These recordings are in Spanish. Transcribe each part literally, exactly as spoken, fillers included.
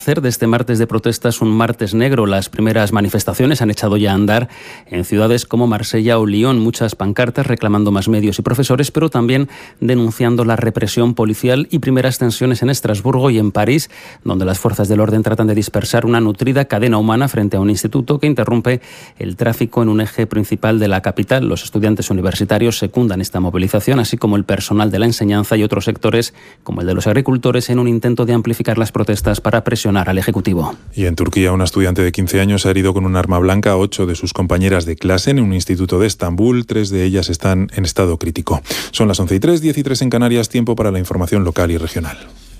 Hacer de este martes de protestas un martes negro. Las primeras manifestaciones han echado ya a andar en ciudades como Marsella o Lyon. Muchas pancartas reclamando más medios y profesores, pero también denunciando la represión policial y primeras tensiones en Estrasburgo y en París, donde las fuerzas del orden tratan de dispersar una nutrida cadena humana frente a un instituto que interrumpe el tráfico en un eje principal de la capital. Los estudiantes universitarios secundan esta movilización, así como el personal de la enseñanza y otros sectores, como el de los agricultores, en un intento de amplificar las protestas para presionar al Ejecutivo. Y en Turquía, una estudiante de quince años ha herido con un arma blanca a ocho de sus compañeras de clase en un instituto de Estambul. Tres de ellas están en estado crítico. Son las once y tres, diez y tres en Canarias, tiempo para la información local y regional.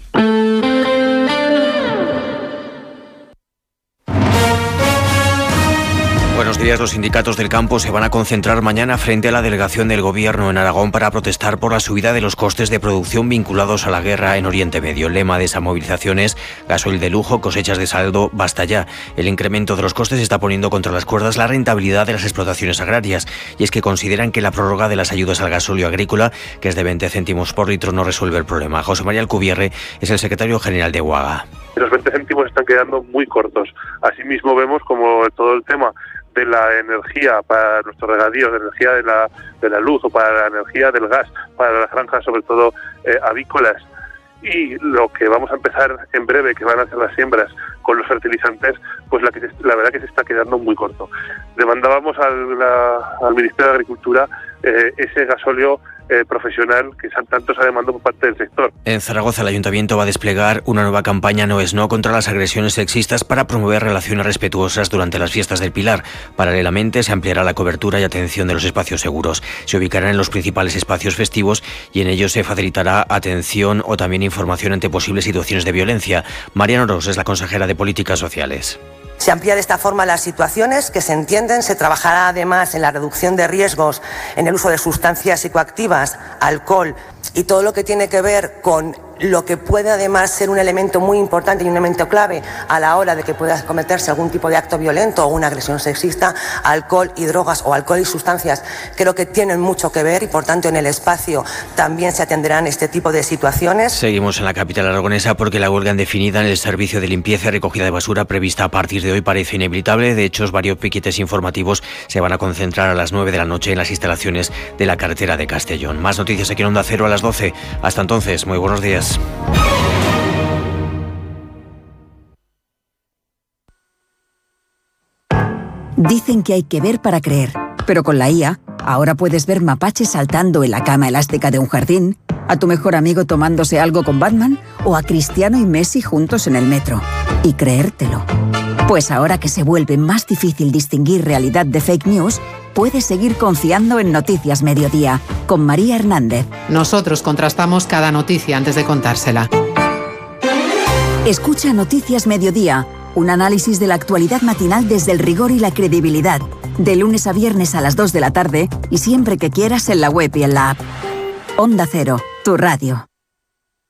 Buenos días. Los sindicatos del campo se van a concentrar mañana frente a la delegación del Gobierno en Aragón para protestar por la subida de los costes de producción vinculados a la guerra en Oriente Medio. El lema de esa movilización es gasoil de lujo, cosechas de saldo, basta ya. El incremento de los costes está poniendo contra las cuerdas la rentabilidad de las explotaciones agrarias, y es que consideran que la prórroga de las ayudas al gasóleo agrícola, que es de veinte céntimos por litro, no resuelve el problema. José María Alcubierre es el secretario general de UAGA. Los veinte céntimos están quedando muy cortos. Asimismo vemos como todo el tema de la energía para nuestros regadíos, de la energía de la, de la luz o para la energía del gas, para las granjas sobre todo eh, avícolas, y lo que vamos a empezar en breve, que van a ser las siembras con los fertilizantes, pues la, que se, la verdad que se está quedando muy corto. Demandábamos al, la, al Ministerio de Agricultura eh, ese gasóleo eh, profesional que tanto se ha demandado por parte del sector. En Zaragoza, el Ayuntamiento va a desplegar una nueva campaña No es No contra las agresiones sexistas para promover relaciones respetuosas durante las fiestas del Pilar. Paralelamente, se ampliará la cobertura y atención de los espacios seguros. Se ubicarán en los principales espacios festivos y en ellos se facilitará atención o también información ante posibles situaciones de violencia. Mariano Ros es la consejera de Políticas Sociales. Se amplía de esta forma las situaciones que se entienden, se trabajará además en la reducción de riesgos en el uso de sustancias psicoactivas, alcohol y todo lo que tiene que ver con lo que puede además ser un elemento muy importante y un elemento clave a la hora de que pueda cometerse algún tipo de acto violento o una agresión sexista. Alcohol y drogas o alcohol y sustancias creo que tienen mucho que ver y por tanto en el espacio también se atenderán este tipo de situaciones. Seguimos en la capital aragonesa porque la huelga indefinida en el servicio de limpieza y recogida de basura prevista a partir de hoy parece inevitable. De hecho, varios piquetes informativos se van a concentrar a las nueve de la noche en las instalaciones de la carretera de Castellón. Más noticias aquí en Onda Cero a las doce. Hasta entonces, muy buenos días. Dicen que hay que ver para creer, pero con la I A, ahora puedes ver mapaches saltando en la cama elástica de un jardín, a tu mejor amigo tomándose algo con Batman o a Cristiano y Messi juntos en el metro. Y creértelo. Pues ahora que se vuelve más difícil distinguir realidad de fake news, puedes seguir confiando en Noticias Mediodía, con María Hernández. Nosotros contrastamos cada noticia antes de contársela. Escucha Noticias Mediodía, un análisis de la actualidad matinal desde el rigor y la credibilidad, de lunes a viernes a las dos de la tarde y siempre que quieras en la web y en la app. Onda Cero, tu radio.